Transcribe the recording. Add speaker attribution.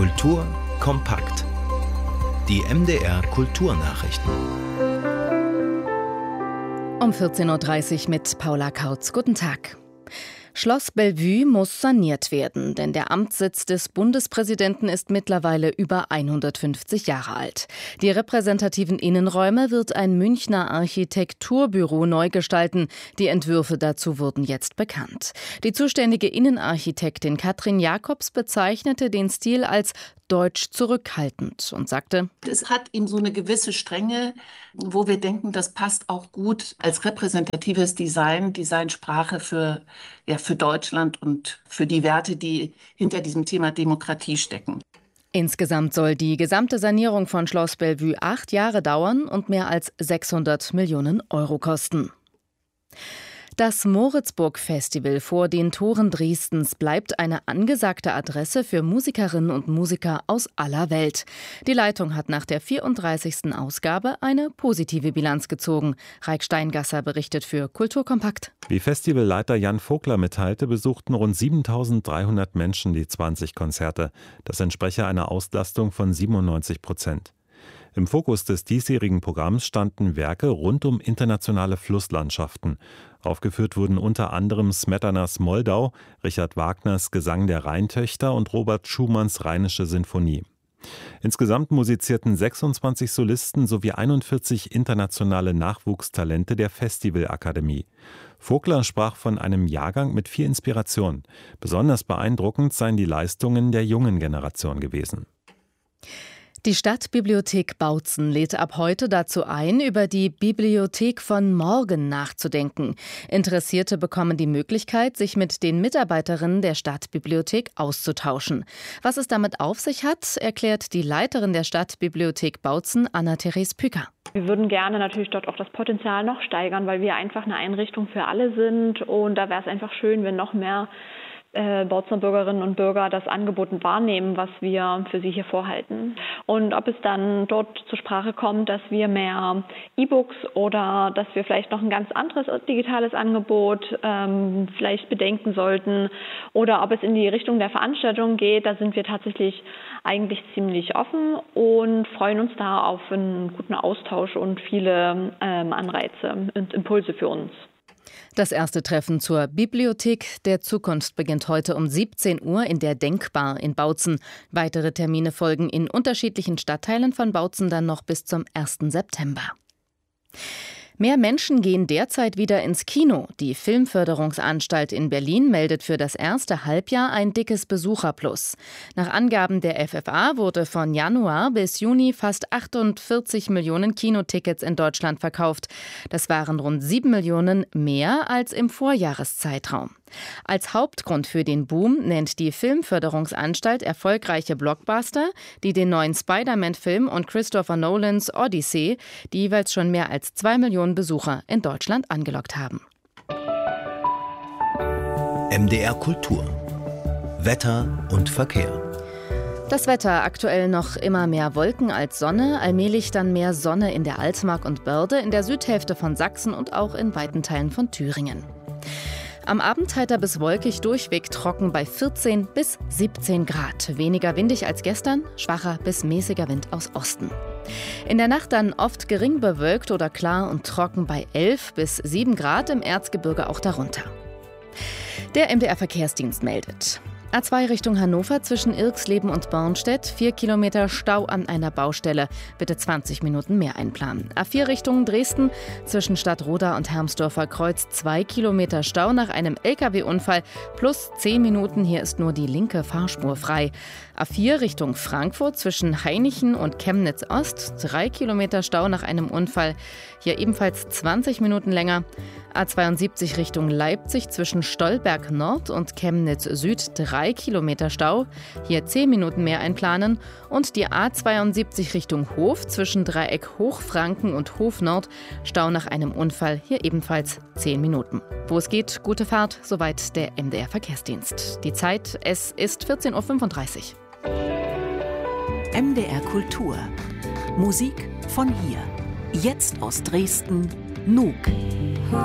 Speaker 1: Kultur kompakt. Die MDR Kulturnachrichten.
Speaker 2: Um 14.30 Uhr mit Paula Kautz. Guten Tag. Schloss Bellevue muss saniert werden, denn der Amtssitz des Bundespräsidenten ist mittlerweile über 150 Jahre alt. Die repräsentativen Innenräume wird ein Münchner Architekturbüro neu gestalten. Die Entwürfe dazu wurden jetzt bekannt. Die zuständige Innenarchitektin Katrin Jacobs bezeichnete den Stil als deutsch zurückhaltend und sagte:
Speaker 3: Es hat eben so eine gewisse Strenge, wo wir denken, das passt auch gut als repräsentatives Designsprache für Deutschland und für die Werte, die hinter diesem Thema Demokratie stecken.
Speaker 2: Insgesamt soll die gesamte Sanierung von Schloss Bellevue 8 Jahre dauern und mehr als 600 Millionen Euro kosten. Das Moritzburg-Festival vor den Toren Dresdens bleibt eine angesagte Adresse für Musikerinnen und Musiker aus aller Welt. Die Leitung hat nach der 34. Ausgabe eine positive Bilanz gezogen. Raik Steingasser berichtet für Kulturkompakt.
Speaker 4: Wie Festivalleiter Jan Vogler mitteilte, besuchten rund 7.300 Menschen die 20 Konzerte. Das entspreche einer Auslastung von 97%. Im Fokus des diesjährigen Programms standen Werke rund um internationale Flusslandschaften. Aufgeführt wurden unter anderem Smetanas Moldau, Richard Wagners Gesang der Rheintöchter und Robert Schumanns Rheinische Sinfonie. Insgesamt musizierten 26 Solisten sowie 41 internationale Nachwuchstalente der Festivalakademie. Vogler sprach von einem Jahrgang mit viel Inspiration. Besonders beeindruckend seien die Leistungen der jungen Generation gewesen.
Speaker 2: Die Stadtbibliothek Bautzen lädt ab heute dazu ein, über die Bibliothek von morgen nachzudenken. Interessierte bekommen die Möglichkeit, sich mit den Mitarbeiterinnen der Stadtbibliothek auszutauschen. Was es damit auf sich hat, erklärt die Leiterin der Stadtbibliothek Bautzen, Anna-Therese Püker.
Speaker 5: Wir würden gerne natürlich dort auch das Potenzial noch steigern, weil wir einfach eine Einrichtung für alle sind. Und da wäre es einfach schön, wenn noch mehr Bautzener Bürgerinnen und Bürger das Angebot wahrnehmen, was wir für sie hier vorhalten. Und ob es dann dort zur Sprache kommt, dass wir mehr E-Books oder dass wir vielleicht noch ein ganz anderes digitales Angebot vielleicht bedenken sollten oder ob es in die Richtung der Veranstaltung geht, da sind wir tatsächlich eigentlich ziemlich offen und freuen uns da auf einen guten Austausch und viele Anreize und Impulse für uns.
Speaker 2: Das erste Treffen zur Bibliothek der Zukunft beginnt heute um 17 Uhr in der Denkbar in Bautzen. Weitere Termine folgen in unterschiedlichen Stadtteilen von Bautzen dann noch bis zum 1. September. Mehr Menschen gehen derzeit wieder ins Kino. Die Filmförderungsanstalt in Berlin meldet für das erste Halbjahr ein dickes Besucherplus. Nach Angaben der FFA wurde von Januar bis Juni fast 48 Millionen Kinotickets in Deutschland verkauft. Das waren rund 7 Millionen mehr als im Vorjahreszeitraum. Als Hauptgrund für den Boom nennt die Filmförderungsanstalt erfolgreiche Blockbuster, die den neuen Spider-Man-Film und Christopher Nolans Odyssey, die jeweils schon mehr als 2 Millionen Besucher in Deutschland angelockt haben.
Speaker 1: MDR Kultur. Wetter und Verkehr.
Speaker 2: Das Wetter: aktuell noch immer mehr Wolken als Sonne, allmählich dann mehr Sonne in der Altmark und Börde, in der Südhälfte von Sachsen und auch in weiten Teilen von Thüringen. Am Abend heiter bis wolkig, durchweg trocken bei 14 bis 17 Grad. Weniger windig als gestern, schwacher bis mäßiger Wind aus Osten. In der Nacht dann oft gering bewölkt oder klar und trocken bei 11 bis 7 Grad, im Erzgebirge auch darunter. Der MDR-Verkehrsdienst meldet: A2 Richtung Hannover zwischen Irxleben und Bornstedt, 4 Kilometer Stau an einer Baustelle. Bitte 20 Minuten mehr einplanen. A4 Richtung Dresden zwischen Stadtroda und Hermsdorfer Kreuz, 2 Kilometer Stau nach einem LKW-Unfall plus 10 Minuten. Hier ist nur die linke Fahrspur frei. A4 Richtung Frankfurt zwischen Hainichen und Chemnitz Ost, 3 Kilometer Stau nach einem Unfall. Hier ebenfalls 20 Minuten länger. A72 Richtung Leipzig zwischen Stolberg Nord und Chemnitz Süd, 3 Kilometer Stau. Hier 10 Minuten mehr einplanen. Und die A72 Richtung Hof zwischen Dreieck Hochfranken und Hof Nord, Stau nach einem Unfall. Hier ebenfalls 10 Minuten. Wo es geht, gute Fahrt, soweit der MDR Verkehrsdienst. Die Zeit: es ist 14.35 Uhr.
Speaker 6: MDR Kultur. Musik von hier. Jetzt aus Dresden, Nuuk.